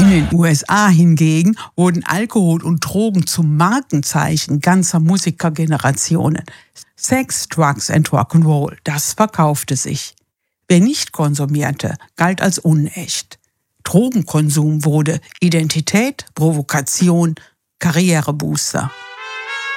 In den USA hingegen wurden Alkohol und Drogen zum Markenzeichen ganzer Musikergenerationen. Sex, Drugs and Rock'n'Roll, das verkaufte sich. Wer nicht konsumierte, galt als unecht. Drogenkonsum wurde Identität, Provokation, Karrierebooster.